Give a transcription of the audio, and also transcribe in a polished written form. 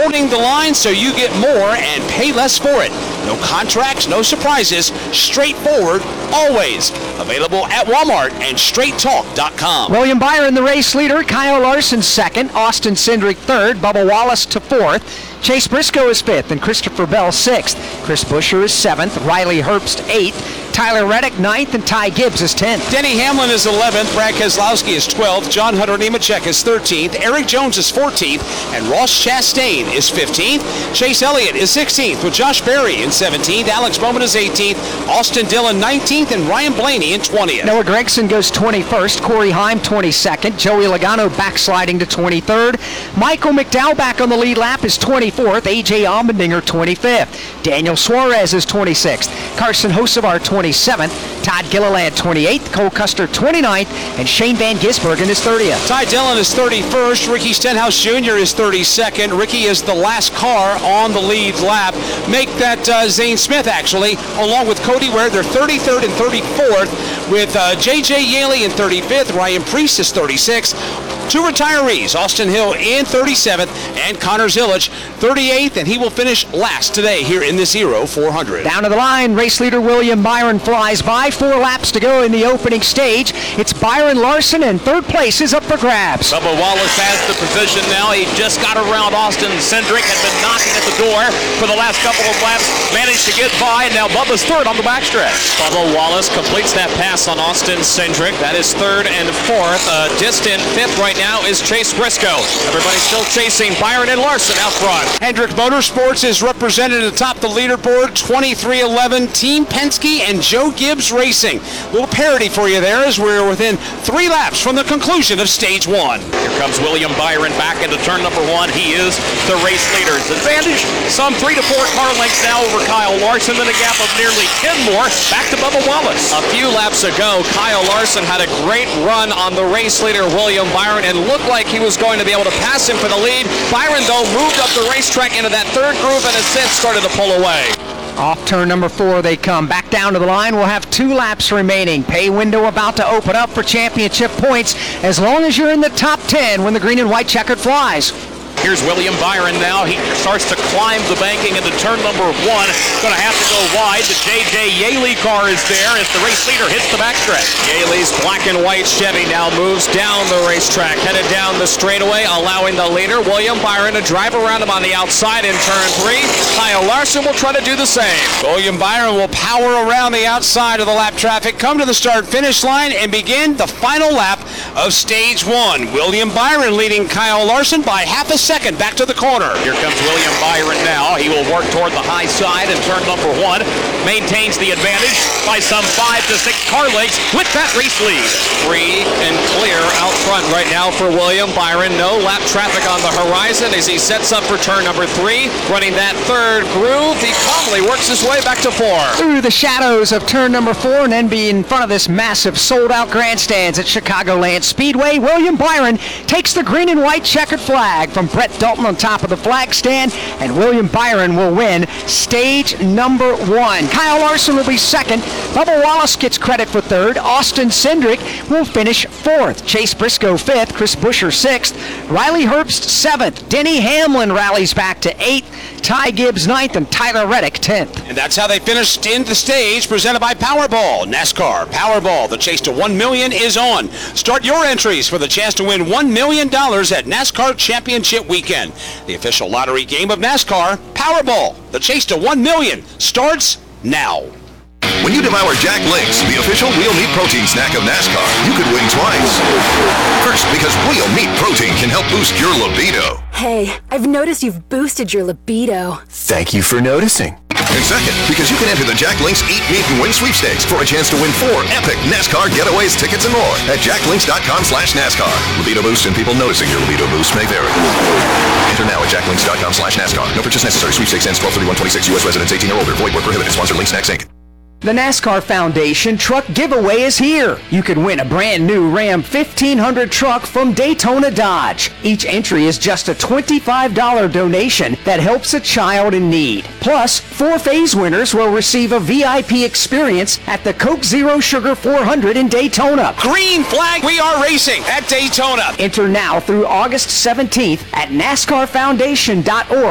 holding the line so you get more and pay less for it. No contracts, no surprises, straightforward, always. Available at Walmart and straighttalk.com. William Byron, the race leader. Kyle Larson second. Austin Cindric third. Bubba Wallace to fourth. Chase Briscoe is fifth and Christopher Bell sixth. Chris Buescher is seventh. Riley Herbst eighth. Tyler Reddick ninth and Ty Gibbs is 10th. Denny Hamlin is 11th. Brad Keselowski is 12th. John Hunter Nemechek is 13th. Eric Jones is 14th. And Ross Chastain is 15th. Chase Elliott is 16th with Josh Berry in 17th. Alex Bowman is 18th. Austin Dillon 19th and Ryan Blaney in 20th. Noah Gragson goes 21st. Corey Heim 22nd. Joey Logano backsliding to 23rd. Michael McDowell back on the lead lap is 24th. AJ Allmendinger 25th. Daniel Suarez is 26th. Carson Hocevar 27th. Todd Gilliland 28th. Cole Custer 29th. And Shane Van Gisbergen is 30th. Ty Dillon is 31st. Ricky Stenhouse Jr. is 32nd. Ricky is the last car on the lead lap. Make that Zane Smith, actually, along with Cody Ware. They're 33rd and 34th with J.J. Yaley in 35th. Ryan Preece is 36th. Two retirees, Austin Hill in 37th and Connor Zilic 38th, and he will finish last today here in this Hero 400. Down to the line, race leader William Byron flies by. 4 laps to go in the opening stage. It's Byron Larson, and third place is up for grabs. Bubba Wallace has the position now. He just got around Austin Cindric, had been knocking at the door for the last couple of laps, managed to get by, and now Bubba's third on the backstretch. Bubba Wallace completes that pass on Austin Cindric. That is third and fourth. Distant fifth right now is Chase Briscoe. Everybody still chasing Byron and Larson out front. Hendrick Motorsports is represented atop the leaderboard, 2311 Team Penske and Joe Gibbs Racing. A little parity for you there as we're within 3 laps from the conclusion of stage 1. Here comes William Byron back into turn number 1. He is the race leader's advantage. Some 3 to 4 car lengths now over Kyle Larson, then a gap of nearly 10 more back to Bubba Wallace. A few laps ago, Kyle Larson had a great run on the race leader William Byron and looked like he was going to be able to pass him for the lead. Byron, though, moved up the racetrack into that third groove and has since started to pull away. Off turn number 4 they come. Back down to the line. We'll have 2 laps remaining. Pay window about to open up for championship points as long as you're in the top 10 when the green and white checkered flies. Here's William Byron now. He starts to climb the banking into turn number 1. Going to have to go wide. The J.J. Yaley car is there as the race leader hits the backstretch. Yaley's black and white Chevy now moves down the racetrack, headed down the straightaway, allowing the leader, William Byron, to drive around him on the outside in turn 3. Kyle Larson will try to do the same. William Byron will power around the outside of the lap traffic, come to the start-finish line, and begin the final lap of stage 1. William Byron leading Kyle Larson by half a second back to the corner. Here comes William Byron now. He will work toward the high side in turn number 1. Maintains the advantage by some 5 to 6 car lengths with that race lead. Free and clear out front right now for William Byron. No lap traffic on the horizon as he sets up for turn number 3. Running that third groove, he calmly works his way back to 4. Through the shadows of turn number 4 and then be in front of this massive sold-out grandstands at Chicagoland Speedway, William Byron takes the green and white checkered flag from Brett Dalton on top of the flag stand, and William Byron will win stage number 1. Kyle Larson will be second. Bubba Wallace gets credit for third. Austin Cindric will finish 4th. Chase Briscoe 5th. Chris Buescher 6th. Riley Herbst 7th. Denny Hamlin rallies back to 8th. Ty Gibbs 9th and Tyler Reddick 10th. And that's how they finished in the stage, presented by Powerball. NASCAR Powerball. The chase to $1 million is on. Start your entries for the chance to win $1 million at NASCAR Championship Weekend. The official lottery game of NASCAR, Powerball. The chase to $1 million starts now. When you devour Jack Links, the official wheel meat protein snack of NASCAR, you could win twice. First, because wheel meat protein can help boost your libido. Hey, I've noticed you've boosted your libido. Thank you for noticing. And second, because you can enter the Jack Links Eat Meat and Win sweepstakes for a chance to win 4 epic NASCAR getaways, tickets, and more at jacklinks.com/NASCAR. Libido boost and people noticing your libido boost may vary. Enter now at jacklinks.com/NASCAR. No purchase necessary. Sweepstakes ends 12/31/26. U.S. residents 18 or older. Void where prohibited. Sponsor Link Snacks Inc. The NASCAR Foundation truck giveaway is here. You can win a brand new Ram 1500 truck from Daytona Dodge. Each entry is just a $25 donation that helps a child in need. Plus, 4 phase winners will receive a VIP experience at the Coke Zero Sugar 400 in Daytona. Green flag, we are racing at Daytona. Enter now through August 17th at NASCARFoundation.org.